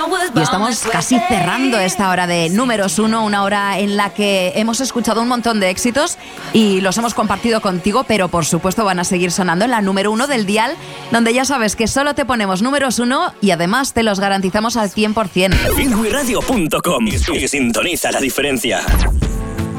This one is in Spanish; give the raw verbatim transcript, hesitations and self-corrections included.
Y estamos casi cerrando esta hora de números uno, una hora en la que hemos escuchado un montón de éxitos y los hemos compartido contigo, pero por supuesto van a seguir sonando en la número uno del dial, donde ya sabes que solo te ponemos números uno y además te los garantizamos al cien por ciento. Finway Radio punto com y sintoniza la diferencia.